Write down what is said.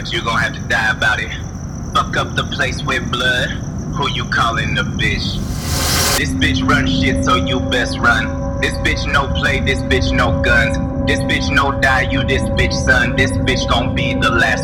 but you gon' have to die about it. Fuck up the place with blood. Who you calling a bitch? This bitch run shit, so you best run. This bitch no play, this bitch no guns. This bitch no die, you this bitch son. This bitch gon' be the last